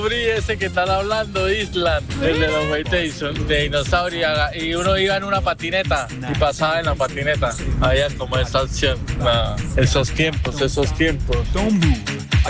Ese que están hablando, Island, el de los Way Tyson, de dinosaurio, y uno iba en una patineta y pasaba en la patineta. Había como esa acción. Esos tiempos. Don't move.